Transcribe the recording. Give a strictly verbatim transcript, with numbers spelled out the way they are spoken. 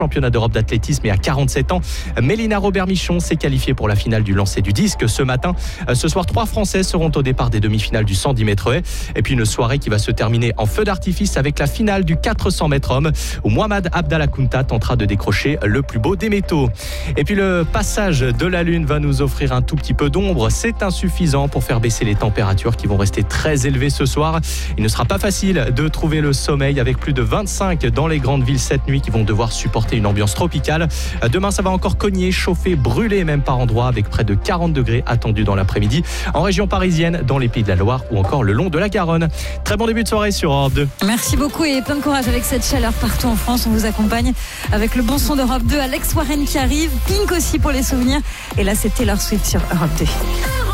championnat d'Europe d'athlétisme et à quarante-sept ans. Mélina Robert-Michon s'est qualifiée pour la finale du lancer du disque ce matin. Ce soir, trois Français seront au départ des demi-finales du cent dix mètres haies. Et puis une soirée qui va se terminer en feu d'artifice avec la finale du quatre cents mètres hommes où Mohamed Abdallah Kounta tentera de décrocher le plus beau des métaux. Et puis le passage de la Lune va nous offrir un tout petit peu d'ombre. C'est insuffisant pour faire baisser les températures qui vont rester très élevées ce soir. Il ne sera pas facile de trouver le sommeil avec plus de vingt-cinq dans les grandes villes cette nuit qui vont devoir supporter une ambiance tropicale. Demain, ça va encore cogner, chauffer, brûler même par endroits avec près de quarante degrés attendus dans l'après-midi en région parisienne, dans les Pays de la Loire ou encore le long de la Garonne. Très bon début de soirée sur Europe deux. Merci beaucoup et plein de courage avec cette chaleur partout en France. On vous accompagne avec le bon son d'Europe deux, Alex Warren qui arrive, Pink aussi pour les souvenirs. Et là, c'est Taylor Swift sur Europe deux.